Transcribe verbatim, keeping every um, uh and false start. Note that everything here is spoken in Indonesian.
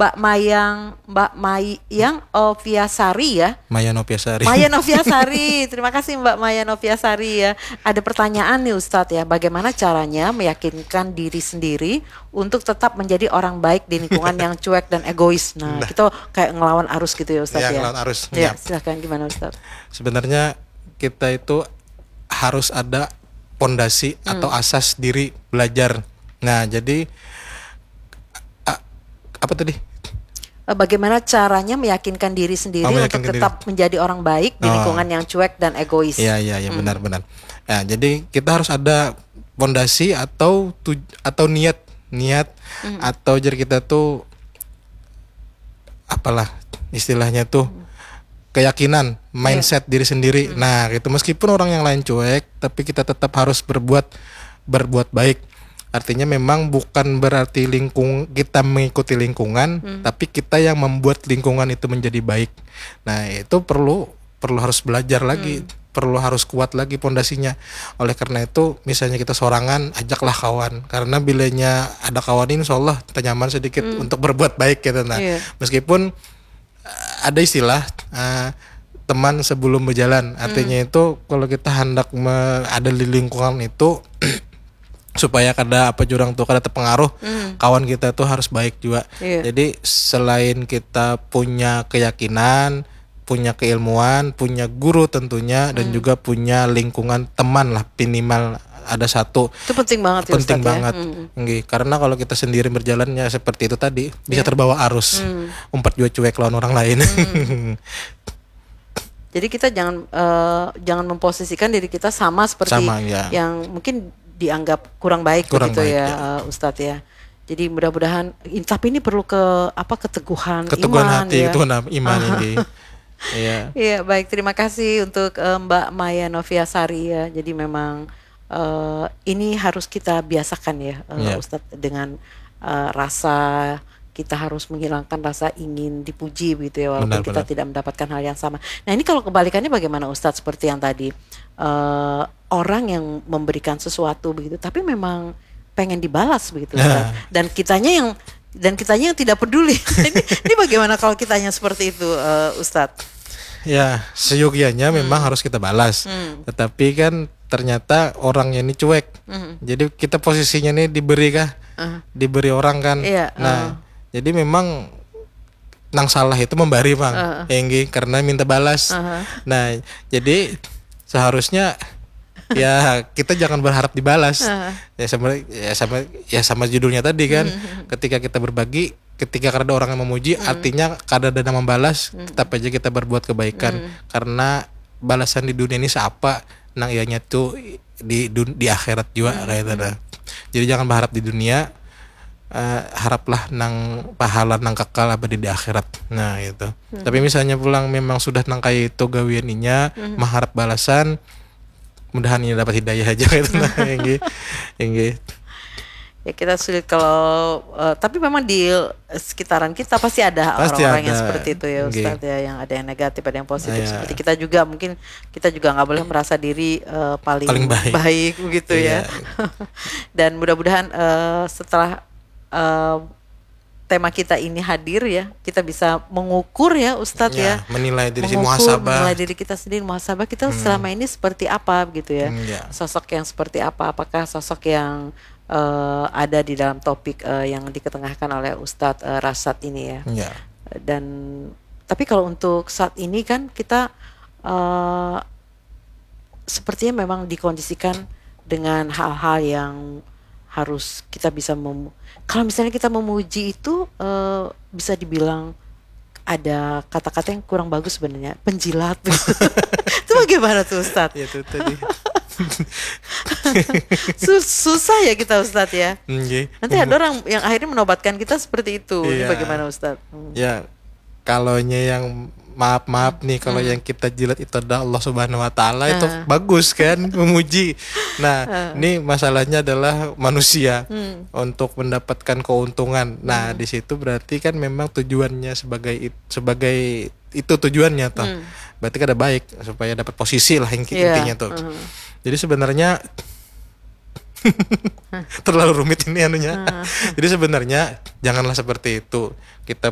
Mbak Mayang, Mbak Mayang Oviasari ya. Maya Noviasari. Maya Noviasari, terima kasih Mbak Maya Noviasari ya. Ada pertanyaan nih Ustadz ya, bagaimana caranya meyakinkan diri sendiri untuk tetap menjadi orang baik di lingkungan yang cuek dan egois. Nah, nah. kita kayak ngelawan arus gitu ya Ustadz ya. Ya, ngelawan arus. Ya, silahkan gimana Ustadz? Sebenarnya kita itu harus ada pondasi hmm. atau asas diri belajar. Nah, jadi apa tadi? Bagaimana caranya meyakinkan diri sendiri oh, meyakinkan untuk tetap diri. menjadi orang baik di lingkungan oh. yang cuek dan egois. Iya iya ya, hmm. benar-benar. Ya, jadi kita harus ada pondasi atau tu, atau niat niat hmm. atau jadi kita tuh apalah istilahnya tuh hmm. keyakinan, mindset yeah. diri sendiri. Hmm. Nah, itu meskipun orang yang lain cuek, tapi kita tetap harus berbuat berbuat baik. Artinya memang bukan berarti lingkung kita mengikuti lingkungan, hmm. tapi kita yang membuat lingkungan itu menjadi baik. Nah, itu perlu perlu harus belajar lagi, hmm. perlu harus kuat lagi pondasinya. Oleh karena itu, misalnya kita sorangan, ajaklah kawan. Karena bilanya ada kawan ini, insyaallah kita nyaman sedikit hmm. untuk berbuat baik gitu. Nah, yeah. meskipun ada istilah uh, teman sebelum berjalan. Artinya hmm. itu kalau kita hendak me- ada di lingkungan itu supaya kada apa jurang tuh kada terpengaruh mm. kawan kita tuh harus baik juga. Yeah. Jadi selain kita punya keyakinan, punya keilmuan, punya guru tentunya mm. dan juga punya lingkungan teman lah minimal ada satu. Itu penting banget. Penting ya, banget. Ya? Mm. Nggih, karena kalau kita sendiri berjalannya seperti itu tadi bisa yeah. terbawa arus. Mm. Umpat juga cuek lawan orang lain. Mm. Jadi kita jangan uh, jangan memposisikan diri kita sama seperti sama, ya. yang mungkin dianggap kurang baik kurang begitu baik, ya, ya. Uh, Ustadz ya. Jadi mudah-mudahan, tapi ini perlu ke apa keteguhan, keteguhan iman hati, ya. Itu iman ini. Iya. Iya, baik, terima kasih untuk uh, Mbak Maya Noviasari ya. Jadi memang uh, ini harus kita biasakan ya, uh, ya. Ustadz, dengan uh, rasa kita harus menghilangkan rasa ingin dipuji begitu ya, walaupun benar, kita benar. tidak mendapatkan hal yang sama. Nah, ini kalau kebalikannya bagaimana Ustadz, seperti yang tadi uh, orang yang memberikan sesuatu begitu, tapi memang pengen dibalas begitu Ustadz. Dan kitanya yang dan kitanya yang tidak peduli. ini, ini bagaimana kalau kitanya seperti itu uh, Ustadz? Ya, seyogianya hmm. memang harus kita balas. Hmm. Tetapi kan ternyata orangnya ini cuek. Hmm. Jadi kita posisinya ini diberi kah? Uh. Diberi orang kan. Iya, nah, uh. jadi memang nang salah itu memberi bang, uh. Enggi, karena minta balas. Uh-huh. Nah, jadi seharusnya ya kita jangan berharap dibalas. Uh. Ya sama ya sama ya sama judulnya tadi kan. Uh. Ketika kita berbagi, ketika ada orang yang memuji, uh. artinya kada ada yang membalas, uh. tetap aja kita berbuat kebaikan. Uh. Karena balasan di dunia ini seapa, nang ianya tuh di dun- di akhirat juga uh. kayak gitu. Jadi jangan berharap di dunia. Uh, haraplah nang pahala nang kekal abadi di akhirat. Nah itu. Hmm. Tapi misalnya pulang memang sudah nang kayak itu gawianinya, hmm. mengharap balasan, mudahan ini dapat hidayah aja gitu. Nah, yang yang ya kita sulit kalau uh, tapi memang di sekitaran kita pasti ada pasti orang-orang ada. yang seperti itu ya Ustadz ya, yang ada yang negatif, ada yang positif. Nah, seperti ya. kita juga mungkin kita juga nggak boleh merasa diri uh, paling, paling baik. baik begitu ya. Dan mudah-mudahan uh, setelah Uh, tema kita ini hadir ya, kita bisa mengukur ya Ustadz ya, ya menilai diri mengukur, muhasabah, menilai diri kita sendiri, muhasabah kita hmm. selama ini seperti apa gitu ya, hmm, ya. Sosok yang seperti apa, apakah sosok yang uh, ada di dalam topik uh, yang diketengahkan oleh Ustadz uh, Rasad ini ya. ya. Dan tapi kalau untuk saat ini kan kita uh, sepertinya memang dikondisikan dengan hal-hal yang harus kita bisa mem- kalau misalnya kita memuji itu uh, bisa dibilang ada kata-kata yang kurang bagus sebenarnya, penjilat. Itu bagaimana tuh Ustadz? Ya itu tadi. Sus- susah ya kita Ustadz ya. Okay. Nanti ada orang yang akhirnya menobatkan kita seperti itu. Ini yeah. bagaimana Ustadz? Hmm. Ya, kalaunya yang maaf-maaf nih kalau hmm. yang kita jilat itu adalah Allah Subhanahu wa taala, uh. itu bagus kan memuji. Nah, uh. ini masalahnya adalah manusia hmm. untuk mendapatkan keuntungan. Nah, hmm. di situ berarti kan memang tujuannya sebagai sebagai itu tujuannya toh. Hmm. Berarti kan ada baik supaya dapat posisi lah intinya yeah. tuh. Uh. Jadi sebenarnya terlalu rumit ini anunya. Uh. Jadi sebenarnya janganlah seperti itu. Kita